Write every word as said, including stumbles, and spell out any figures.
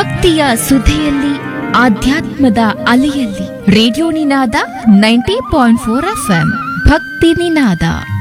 ಭಕ್ತಿಯ ಸುಧೆಯಲ್ಲಿ ಆಧ್ಯಾತ್ಮದ ಅಲೆಯಲ್ಲಿ ರೇಡಿಯೋ ನಿನಾದ ninety point four FM ಭಕ್ತಿ ನಿನಾದ.